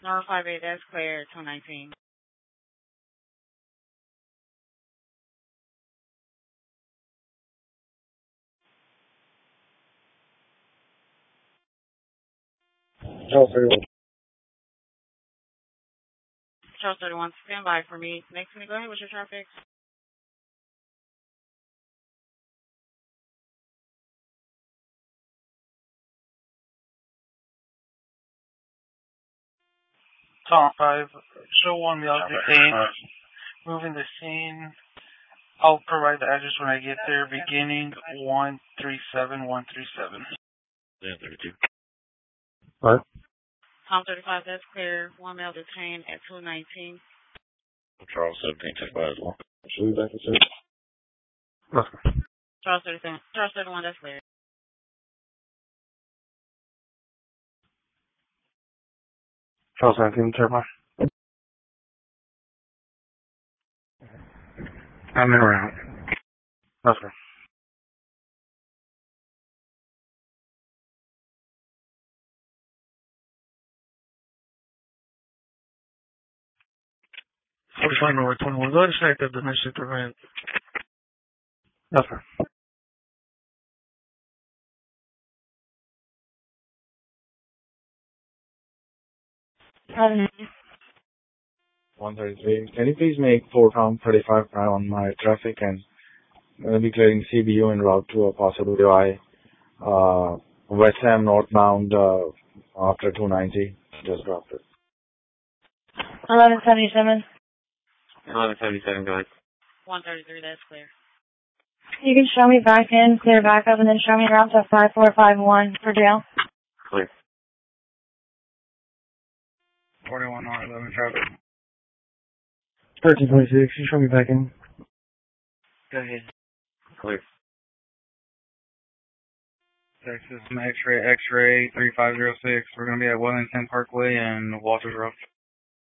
Number 58, that's clear, 219. Charles 31. Charles 31, stand by for me. Next, go ahead with your traffic. Tom 5, show 1 male detained, moving the scene. I'll provide the address when I get there, beginning 137137. Yeah, 32. What? Tom 35, that's clear. 1 male detained at 219. Charles 17, check by as well. Should we back to 6? Okay. Charles 31, that's clear. Charles 19, check by. I'm in around. Okay. Forty-five North 21. Go ahead and check the domestic prevent. Okay. Pardon? 133. Can you please make 4 pound 35 on my traffic and I'll be clearing CBU en route to a possible UI, West Ham northbound, after 290. Just dropped it. 1177. 1177, go ahead. 133, that's clear. You can show me back in, clear back up, and then show me route to 5451 for jail. Clear. 41 North 11 traffic. 1326, you show me back in. Go ahead. Clear. Texas X-ray 3506. We're going to be at Wellington Parkway and Walters Road.